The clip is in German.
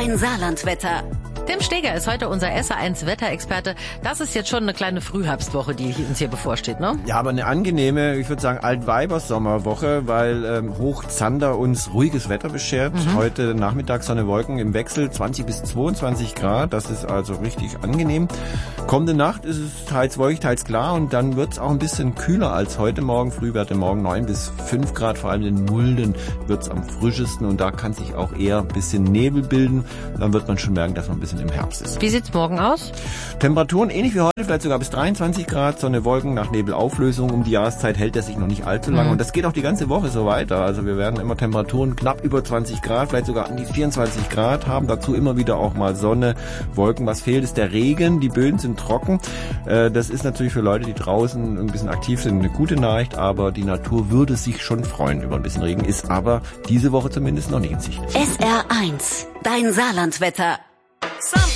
dein Saarlandwetter. Tim Steger ist heute unser SR1 Wetterexperte. Das ist jetzt schon eine kleine Frühherbstwoche, die uns hier bevorsteht, ne? Ja, aber eine angenehme, ich würde sagen, Altweibersommerwoche, weil Hoch Zander uns ruhiges Wetter beschert. Heute Nachmittag Sonne, Wolken im Wechsel, 20 bis 22 Grad. Das ist also richtig angenehm. Kommende Nacht ist es teils wolkig, teils klar und dann wird es auch ein bisschen kühler als heute Morgen. Frühwerte morgen 9 bis 5 Grad, vor allem in Mulden wird es am frischesten und da kann sich auch eher ein bisschen Nebel bilden. Dann wird man schon merken, dass man ein bisschen im Herbst ist. Wie sieht's morgen aus? Temperaturen ähnlich wie heute, vielleicht sogar bis 23 Grad, Sonne, Wolken nach Nebelauflösung. Um die Jahreszeit hält er sich noch nicht allzu lange und das geht auch die ganze Woche so weiter. Also wir werden immer Temperaturen knapp über 20 Grad, vielleicht sogar an die 24 Grad haben. Dazu immer wieder auch mal Sonne, Wolken. Was fehlt, ist der Regen. Die Böden sind trocken. Das ist natürlich für Leute, die draußen ein bisschen aktiv sind, eine gute Nachricht, aber die Natur würde sich schon freuen über ein bisschen Regen, ist aber diese Woche zumindest noch nicht in Sicht. SR1, dein Saarlandwetter.